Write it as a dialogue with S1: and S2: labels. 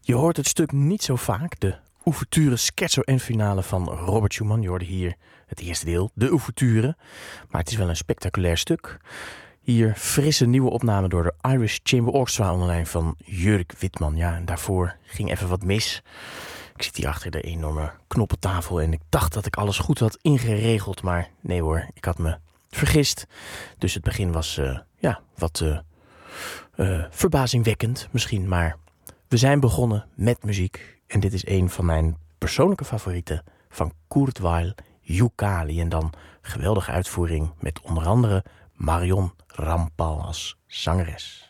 S1: Je hoort het stuk niet zo vaak, de ouverture, scherzo en finale van Robert Schumann. Je hoorde hier het eerste deel, de ouverture. Maar het is wel een spectaculair stuk. Hier frisse nieuwe opname door de Irish Chamber Orchestra onder leiding van Jurk Witman. Ja, en daarvoor ging even wat mis. Ik zit hier achter de enorme knoppentafel en ik dacht dat ik alles goed had ingeregeld. Maar nee hoor, ik had me vergist. Dus het begin was wat verbazingwekkend misschien, maar we zijn begonnen met muziek. En dit is een van mijn persoonlijke favorieten van Kurt Weill, Yukali. En dan geweldige uitvoering met onder andere Marion Rampal als zangeres.